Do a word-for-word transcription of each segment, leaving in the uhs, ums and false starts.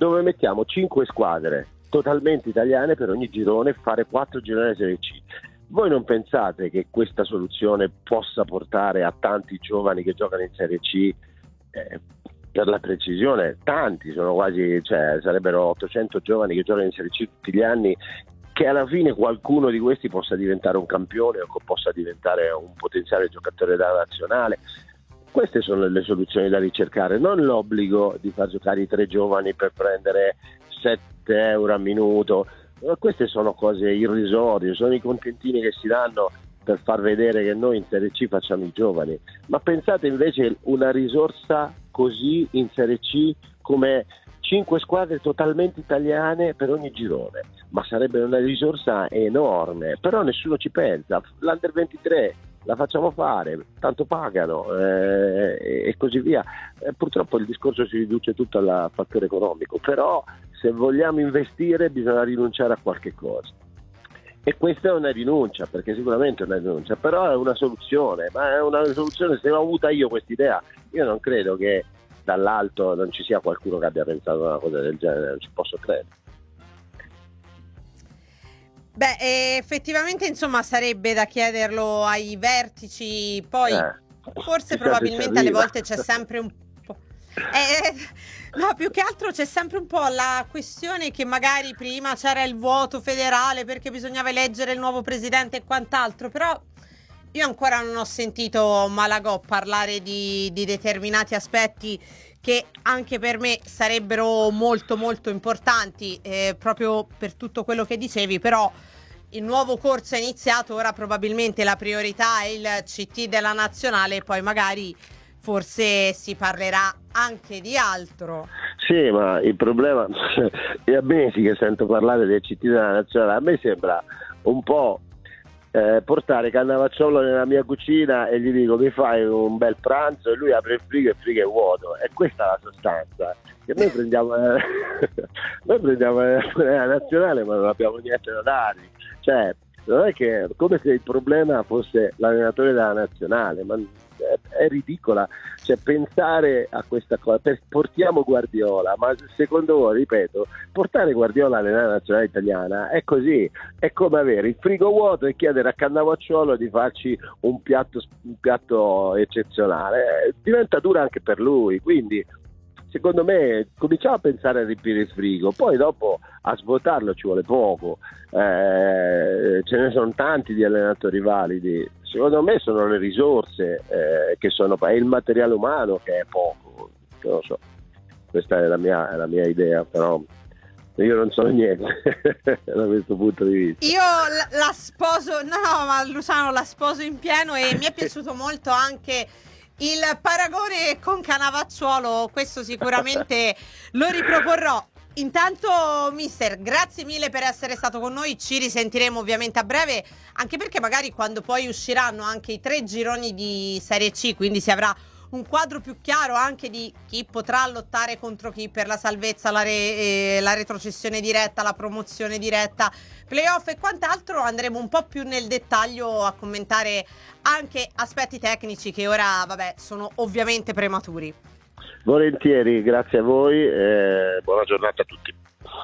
dove mettiamo cinque squadre totalmente italiane per ogni girone, fare quattro gironi di Serie C. Voi non pensate che questa soluzione possa portare a tanti giovani che giocano in Serie C, eh, per la precisione, tanti, sono quasi, cioè sarebbero ottocento giovani che giocano in Serie C tutti gli anni, che alla fine qualcuno di questi possa diventare un campione o possa diventare un potenziale giocatore della nazionale. Queste sono le soluzioni da ricercare, non l'obbligo di far giocare i tre giovani per prendere sette euro a minuto. Queste sono cose irrisorie, sono i contentini che si danno per far vedere che noi in Serie C facciamo i giovani. Ma pensate invece una risorsa così in Serie C come cinque squadre totalmente italiane per ogni girone, ma sarebbe una risorsa enorme, però nessuno ci pensa. L'Under ventitré la facciamo fare, tanto pagano, eh, e così via. Eh, purtroppo il discorso si riduce tutto al fattore economico, però se vogliamo investire bisogna rinunciare a qualche cosa. E questa è una rinuncia, perché sicuramente è una rinuncia, però è una soluzione, ma è una soluzione. Se l'ho avuta io quest'idea, io non credo che dall'alto non ci sia qualcuno che abbia pensato a una cosa del genere, non ci posso credere. Beh, effettivamente insomma sarebbe da chiederlo ai vertici, poi Eh, forse chissà probabilmente se alle ci arriva. volte c'è sempre un po'... Eh, no, più che altro c'è sempre un po' la questione che magari prima c'era il vuoto federale perché bisognava eleggere il nuovo presidente e quant'altro, però io ancora non ho sentito Malagò parlare di, di determinati aspetti che anche per me sarebbero molto molto importanti, eh, proprio per tutto quello che dicevi. Però il nuovo corso è iniziato, ora probabilmente la priorità è il C T della nazionale, poi magari forse si parlerà anche di altro. Sì, ma il problema è a mesi che sento parlare del C T della nazionale. A me sembra un po' eh, portare Cannavacciolo nella mia cucina e gli dico: mi fai un bel pranzo, e lui apre il frigo e il frigo è vuoto. E questa è la sostanza, che noi prendiamo eh, noi prendiamo eh, la nazionale ma non abbiamo niente da dargli. Cioè, non è che, come se il problema fosse l'allenatore della nazionale, ma è, è ridicola, cioè pensare a questa cosa. Per, portiamo Guardiola, ma secondo voi, ripeto, portare Guardiola nella nazionale italiana è così, è come avere il frigo vuoto e chiedere a Cannavacciolo di farci un piatto, un piatto eccezionale. Eh, diventa dura anche per lui, quindi secondo me cominciamo a pensare a riempire il frigo, poi dopo a svuotarlo ci vuole poco. Eh, ce ne sono tanti di allenatori validi. Secondo me sono le risorse eh, che sono, è il materiale umano che è poco, non lo so. Questa è la mia, è la mia idea, però io non so niente da questo punto di vista. Io la, la sposo, no, no, ma Luciano la sposo in pieno, e mi è piaciuto molto anche il paragone con Cannavacciuolo. Questo sicuramente lo riproporrò. Intanto, mister, grazie mille per essere stato con noi. Ci risentiremo ovviamente a breve, anche perché magari quando poi usciranno anche i tre gironi di Serie C, quindi si avrà un quadro più chiaro anche di chi potrà lottare contro chi per la salvezza, la, re, eh, la retrocessione diretta, la promozione diretta, playoff e quant'altro, andremo un po' più nel dettaglio a commentare anche aspetti tecnici che ora, vabbè, sono ovviamente prematuri. Volentieri, grazie a voi e buona giornata a tutti.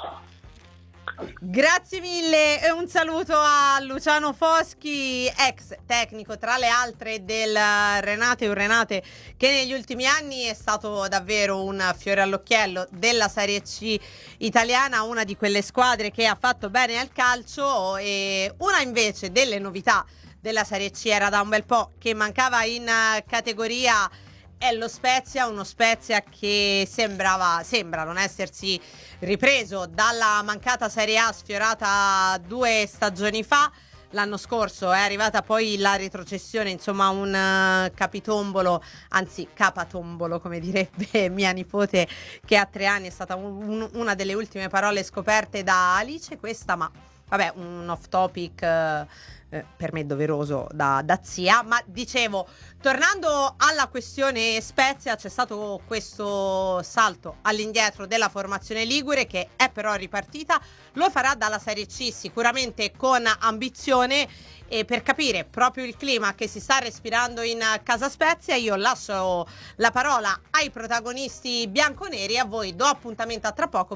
Grazie mille e un saluto a Luciano Foschi, ex tecnico tra le altre del Renate Urrenate, che negli ultimi anni è stato davvero un fiore all'occhiello della Serie C italiana, una di quelle squadre che ha fatto bene al calcio. E una invece delle novità della Serie C, era da un bel po' che mancava in categoria, è lo Spezia, uno Spezia che sembrava, sembra non essersi ripreso dalla mancata Serie A sfiorata due stagioni fa. L'anno scorso è arrivata poi la retrocessione, insomma un uh, capitombolo, anzi capatombolo come direbbe mia nipote, che a tre anni è stata un, un, una delle ultime parole scoperte da Alice questa, ma vabbè, un off topic uh, Eh, per me doveroso da, da zia. Ma dicevo, tornando alla questione Spezia, c'è stato questo salto all'indietro della formazione ligure, che è però ripartita, lo farà dalla Serie C sicuramente con ambizione. E per capire proprio il clima che si sta respirando in casa Spezia, io lascio la parola ai protagonisti bianconeri. A voi do appuntamento a tra poco